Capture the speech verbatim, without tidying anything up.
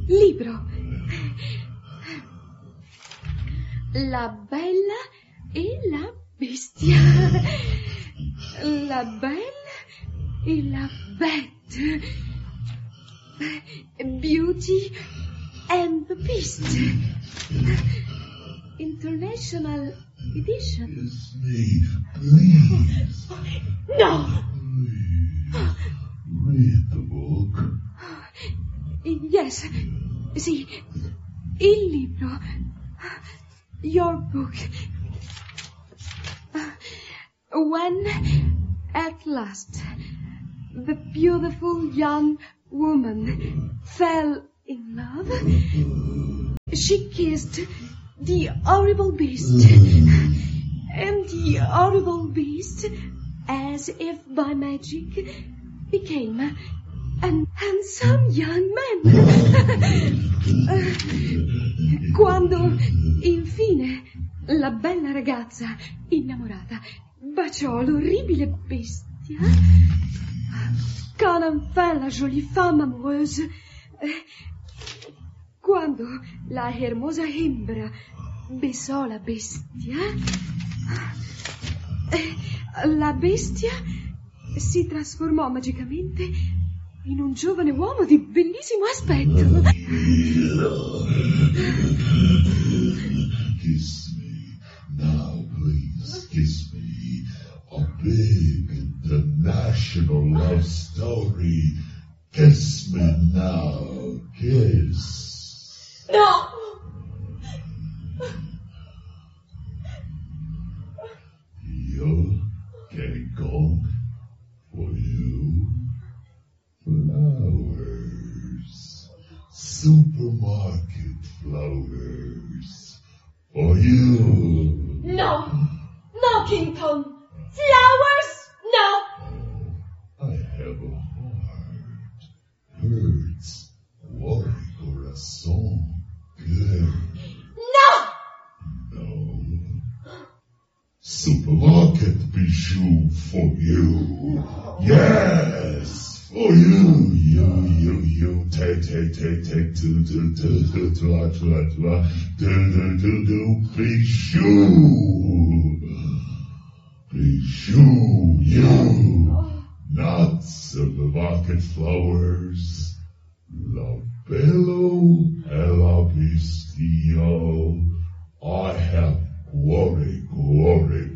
libro. La bella e la bestia. La bella e la bête. Beauty and the Beast. International edition. Kiss me, please. No! Please. Read the book. Yes, sì, il libro. Your book. When, at last, the beautiful young woman fell in love, she kissed the horrible beast. And the horrible beast, as if by magic, became an handsome young man. Quando, infine, la bella ragazza innamorata baciò l'orribile bestia, quand enfin la jolie femme amoureuse, quando la hermosa hembra besò la bestia, la bestia si trasformò magicamente in un giovane uomo di bellissimo aspetto. Kiss me now, please. Kiss me. A big international love story. Kiss me now. Kiss. No! You're getting gone for you. Flowers. Supermarket flowers. For you. No! No, King Kong! Flowers? No! I have a heart. Hurts. Worry corazón. Good. No! No. Supermarket bijou for you. Yes! For you. You, you, you. Take, take, take, take. Do, do, do, do, do, do, do, do, do, do, do. Bijou. Bijou. You. Not supermarket flowers. La bello e la bestia. I have worry, worry,